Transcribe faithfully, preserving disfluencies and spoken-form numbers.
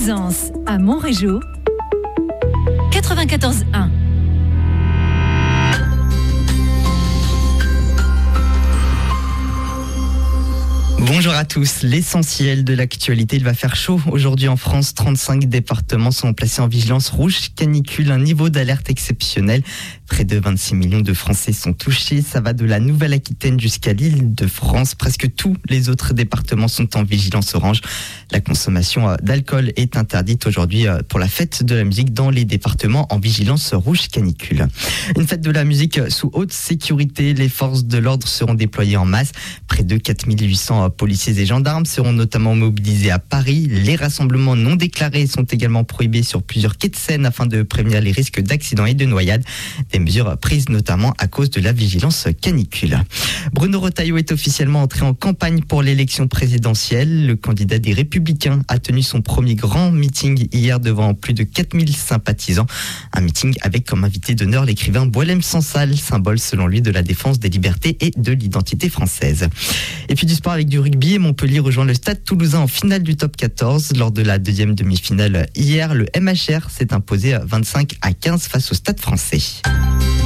Plaisance à Montrégeau, quatre-vingt-quatorze un. Bonjour à tous, l'essentiel de l'actualité, il va faire chaud aujourd'hui en France. trente-cinq départements sont placés en vigilance rouge canicule, un niveau d'alerte exceptionnel. Près de vingt-six millions de Français sont touchés, ça va de la Nouvelle-Aquitaine jusqu'à l'Île-de-France. Presque tous les autres départements sont en vigilance orange. La consommation d'alcool est interdite aujourd'hui pour la fête de la musique dans les départements en vigilance rouge canicule. Une fête de la musique sous haute sécurité, les forces de l'ordre seront déployées en masse. Près de quatre mille huit cents policiers et gendarmes seront notamment mobilisés à Paris. Les rassemblements non déclarés sont également prohibés sur plusieurs quais de Seine afin de prévenir les risques d'accidents et de noyades. Des mesures prises notamment à cause de la vigilance canicule. Bruno Retailleau est officiellement entré en campagne pour l'élection présidentielle. Le candidat des Républicains a tenu son premier grand meeting hier devant plus de quatre mille sympathisants. Un meeting avec comme invité d'honneur l'écrivain Boualem Sansal, symbole selon lui de la défense des libertés et de l'identité française. Et puis du sport avec du rugby, Montpellier rejoint le Stade Toulousain en finale du top quatorze. Lors de la deuxième demi-finale hier, le M H R s'est imposé vingt-cinq à quinze face au Stade Français.